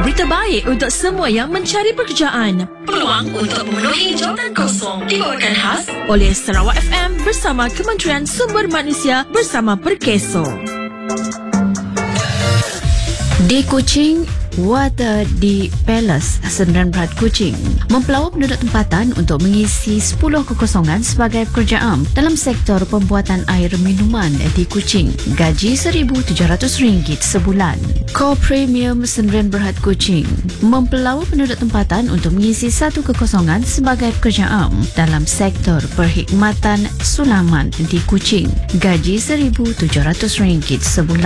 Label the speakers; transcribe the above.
Speaker 1: berita baik untuk semua yang mencari pekerjaan.
Speaker 2: Peluang untuk memenuhi jawatan kosong dibawakan khas
Speaker 1: Oleh Sarawak FM bersama Kementerian Sumber Manusia bersama Perkeso.
Speaker 3: Di Kuching, Water di Palace, Sdn Bhd Kuching mempelawak penduduk tempatan untuk mengisi 10 kekosongan sebagai pekerjaan dalam sektor pembuatan air minuman di Kuching. Gaji RM1,700 sebulan. Core Premium Sdn Bhd Kuching mempelawak penduduk tempatan untuk mengisi 1 kekosongan sebagai pekerjaan dalam sektor perkhidmatan sulaman di Kuching. Gaji RM1,700 sebulan.